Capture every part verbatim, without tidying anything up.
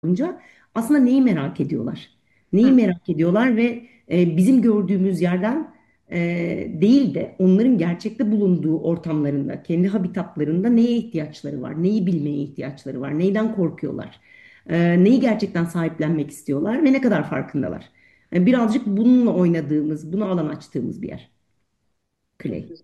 boyunca aslında neyi merak ediyorlar? Neyi Hı. merak ediyorlar ve e, bizim gördüğümüz yerden e, değil de onların gerçekte bulunduğu ortamlarında, kendi habitatlarında neye ihtiyaçları var? Neyi bilmeye ihtiyaçları var? Neyden korkuyorlar? E, neyi gerçekten sahiplenmek istiyorlar ve ne kadar farkındalar? E, birazcık bununla oynadığımız, buna alan açtığımız bir yer. Çok Clay. güzel.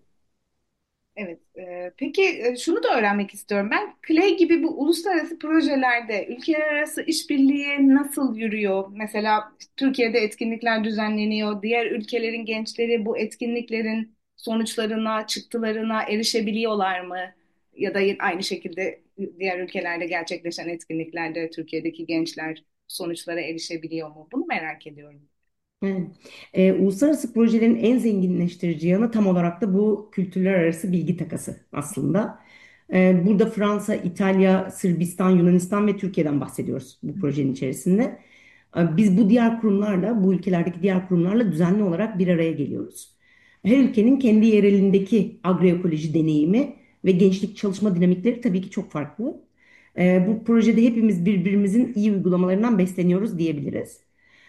Evet. E, peki e, şunu da öğrenmek istiyorum ben. Clay gibi bu uluslararası projelerde ülkeler arası işbirliği nasıl yürüyor? Mesela Türkiye'de etkinlikler düzenleniyor. Diğer ülkelerin gençleri bu etkinliklerin sonuçlarına, çıktılarına erişebiliyorlar mı? Ya da aynı şekilde diğer ülkelerde gerçekleşen etkinliklerde Türkiye'deki gençler sonuçlara erişebiliyor mu? Bunu merak ediyorum. Evet. Ee, uluslararası projelerin en zenginleştirici yanı tam olarak da bu kültürler arası bilgi takası aslında. Ee, burada Fransa, İtalya, Sırbistan, Yunanistan ve Türkiye'den bahsediyoruz bu projenin içerisinde. Ee, biz bu diğer kurumlarla, bu ülkelerdeki diğer kurumlarla düzenli olarak bir araya geliyoruz. Her ülkenin kendi yerelindeki agroekoloji deneyimi ve gençlik çalışma dinamikleri tabii ki çok farklı. Ee, bu projede hepimiz birbirimizin iyi uygulamalarından besleniyoruz diyebiliriz.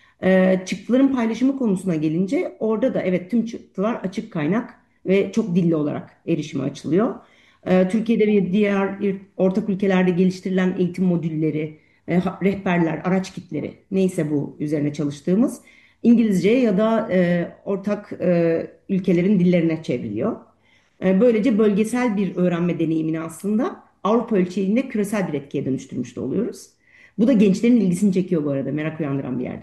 Ee, çıktıların paylaşımı konusuna gelince orada da evet tüm çıktılar açık kaynak ve çok dilli olarak erişime açılıyor. Ee, Türkiye'de ve diğer ortak ülkelerde geliştirilen eğitim modülleri, e, ha- rehberler, araç kitleri neyse bu üzerine çalıştığımız İngilizce ya da e, ortak e, ülkelerin dillerine çevriliyor. E, böylece bölgesel bir öğrenme deneyimini aslında Avrupa ölçeğinde küresel bir etkiye dönüştürmüş de oluyoruz. Bu da gençlerin ilgisini çekiyor bu arada, merak uyandıran bir yerde.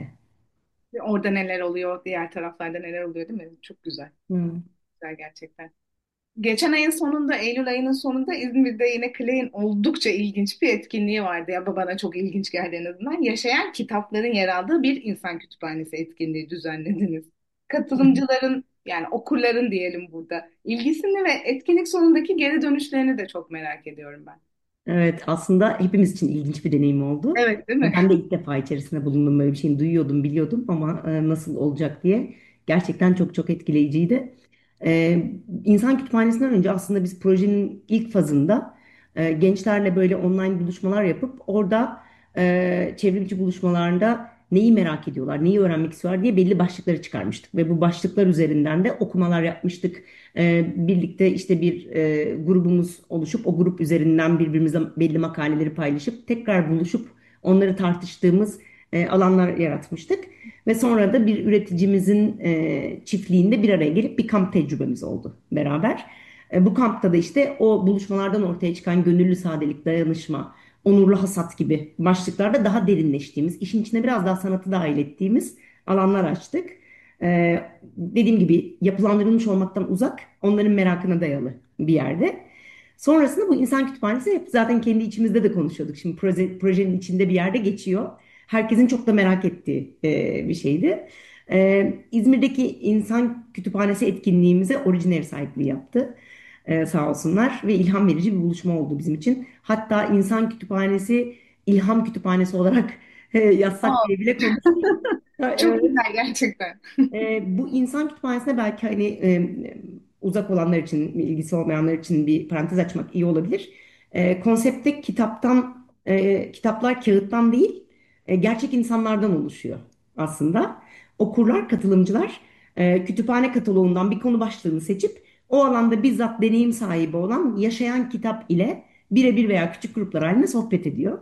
Orada neler oluyor, diğer taraflarda neler oluyor değil mi? Çok güzel. Hmm. Güzel gerçekten. Geçen ayın sonunda, Eylül ayının sonunda İzmir'de yine Clay'in oldukça ilginç bir etkinliği vardı. Ya bana çok ilginç geldi en azından. Yaşayan kitapların yer aldığı bir insan kütüphanesi etkinliği düzenlediniz. Katılımcıların yani okurların diyelim burada ilgisini ve etkinlik sonundaki geri dönüşlerini de çok merak ediyorum ben. Evet, aslında hepimiz için ilginç bir deneyim oldu. Evet, değil mi? Ben de ilk defa içerisinde bulundum, böyle bir şeyin duyuyordum, biliyordum ama e, nasıl olacak diye gerçekten çok çok etkileyiciydi. E, insan kütüphanesinden önce aslında biz projenin ilk fazında e, gençlerle böyle online buluşmalar yapıp orada e, çevrimiçi buluşmalarında neyi merak ediyorlar, neyi öğrenmek istiyorlar diye belli başlıkları çıkarmıştık ve bu başlıklar üzerinden de okumalar yapmıştık. E, birlikte işte bir e, grubumuz oluşup o grup üzerinden birbirimizle belli makaleleri paylaşıp tekrar buluşup onları tartıştığımız e, alanlar yaratmıştık. Ve sonra da bir üreticimizin e, çiftliğinde bir araya gelip bir kamp tecrübemiz oldu beraber. E, bu kampta da işte o buluşmalardan ortaya çıkan gönüllü sadelik, dayanışma, onurlu hasat gibi başlıklarda daha derinleştiğimiz, işin içine biraz daha sanatı dahil ettiğimiz alanlar açtık. Ee, dediğim gibi yapılandırılmış olmaktan uzak, onların merakına dayalı bir yerde. Sonrasında bu insan kütüphanesi hep zaten kendi içimizde de konuşuyorduk. Şimdi proje, projenin içinde bir yerde geçiyor. Herkesin çok da merak ettiği e, bir şeydi. Ee, İzmir'deki insan kütüphanesi etkinliğimize orijin ev sahipliği yaptı. Ee, sağ olsunlar ve ilham verici bir buluşma oldu bizim için. Hatta insan kütüphanesi ilham kütüphanesi olarak e, yazsak Aa, diye bile konuştuk. Ha, çok evet. güzel gerçekten. E, bu insan kütüphanesine belki hani e, uzak olanlar için, ilgisi olmayanlar için bir parantez açmak iyi olabilir. E, konsepte kitaptan, e, kitaplar kağıttan değil, e, gerçek insanlardan oluşuyor aslında. Okurlar, katılımcılar e, kütüphane kataloğundan bir konu başlığını seçip o alanda bizzat deneyim sahibi olan yaşayan kitap ile birebir veya küçük gruplar halinde sohbet ediyor.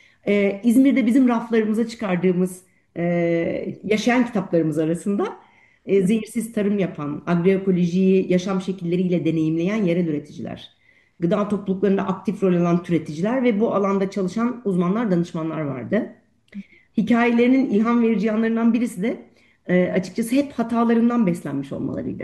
Ee, İzmir'de bizim raflarımıza çıkardığımız e, yaşayan kitaplarımız arasında e, zehirsiz tarım yapan, agroekolojiyi yaşam şekilleriyle deneyimleyen yerel üreticiler, gıda topluluklarında aktif rol alan türeticiler ve bu alanda çalışan uzmanlar, danışmanlar vardı. Hikayelerinin ilham verici yanlarından birisi de e, açıkçası hep hatalarından beslenmiş olmalarıydı.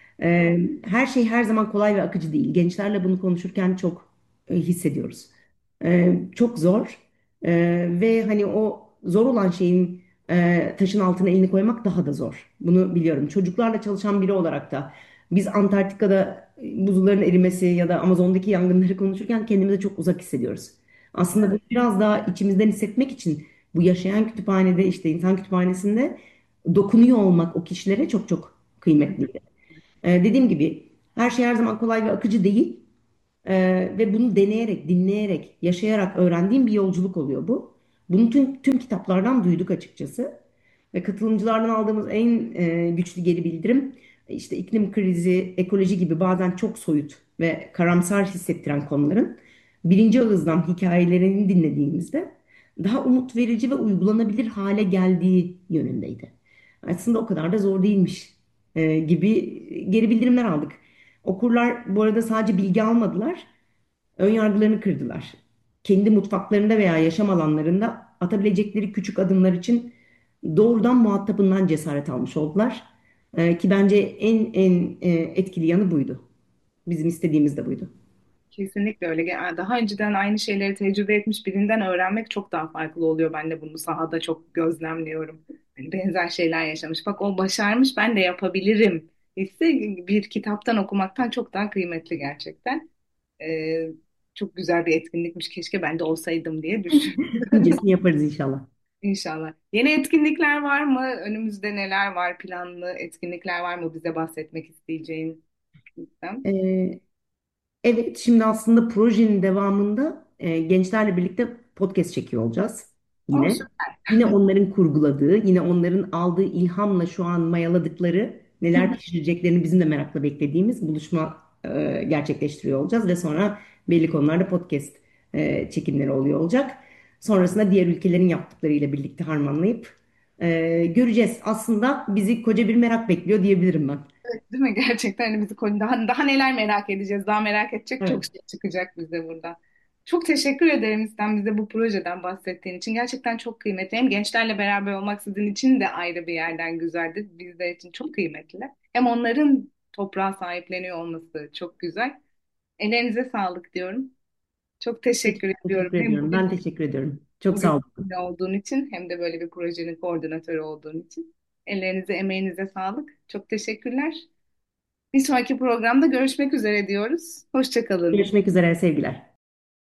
E, her şey her zaman kolay ve akıcı değil. Gençlerle bunu konuşurken çok e, hissediyoruz. E, çok zor. E, ve hani o zor olan şeyin e, taşın altına elini koymak daha da zor. Bunu biliyorum. Çocuklarla çalışan biri olarak da biz Antarktika'da buzulların erimesi ya da Amazon'daki yangınları konuşurken kendimizi çok uzak hissediyoruz. Aslında bunu Evet. biraz daha içimizden hissetmek için bu yaşayan kütüphanede işte insan kütüphanesinde dokunuyor olmak o kişilere çok çok kıymetliydi. Ee, dediğim gibi her şey her zaman kolay ve akıcı değil. Ee, ve bunu deneyerek, dinleyerek, yaşayarak öğrendiğim bir yolculuk oluyor bu. Bunu tüm, tüm kitaplardan duyduk açıkçası. Ve katılımcılardan aldığımız en e, güçlü geri bildirim işte iklim krizi, ekoloji gibi bazen çok soyut ve karamsar hissettiren konuların birinci ağızdan hikayelerini dinlediğimizde daha umut verici ve uygulanabilir hale geldiği yönündeydi. Aslında o kadar da zor değilmiş e, gibi geri bildirimler aldık. Okurlar bu arada sadece bilgi almadılar, ön yargılarını kırdılar. Kendi mutfaklarında veya yaşam alanlarında atabilecekleri küçük adımlar için doğrudan muhatabından cesaret almış oldular. Ee, ki bence en en e, etkili yanı buydu. Bizim istediğimiz de buydu. Kesinlikle öyle. Yani daha önceden aynı şeyleri tecrübe etmiş birinden öğrenmek çok daha farklı oluyor. Ben de bunu sahada çok gözlemliyorum. Yani benzer şeyler yaşamış. Bak o başarmış, ben de yapabilirim hissi bir kitaptan okumaktan çok daha kıymetli gerçekten. Ee, Çok güzel bir etkinlikmiş. Keşke ben de olsaydım diye düşünüyorum. Nicesini yaparız inşallah. İnşallah. Yeni etkinlikler var mı? Önümüzde neler var? Planlı etkinlikler var mı? Bize bahsetmek isteyeceğin. Lütfen. Ee, Evet, şimdi aslında projenin devamında e, gençlerle birlikte podcast çekiyor olacağız yine. Olsun. Yine onların kurguladığı, yine onların aldığı ilhamla şu an mayaladıkları neler pişireceklerini bizim de merakla beklediğimiz buluşma e, gerçekleştiriyor olacağız ve sonra belli konularda podcast e, çekimleri oluyor olacak. Sonrasında diğer ülkelerin yaptıklarıyla birlikte harmanlayıp e, göreceğiz. Aslında bizi koca bir merak bekliyor diyebilirim ben. Değil mi? Gerçekten hani bizi konu daha, daha neler merak edeceğiz. Daha merak edecek çok Evet. şey çıkacak bize burada. Çok teşekkür ederim sen bize bu projeden bahsettiğin için. Gerçekten çok kıymetli. Hem gençlerle beraber olmak sizin için de ayrı bir yerden güzeldi. Bizler için çok kıymetli. Hem onların toprağa sahipleniyor olması çok güzel. Ellerinize sağlık diyorum. Çok Çok teşekkür ediyorum. teşekkür Hem ediyorum. bugün Ben teşekkür ediyorum. Çok bugün sağ olun. bizimle olduğun için hem de böyle bir projenin koordinatörü olduğun için. Ellerinize, emeğinize sağlık. Çok teşekkürler. Bir sonraki programda görüşmek üzere diyoruz. Hoşça kalın. Görüşmek üzere sevgiler.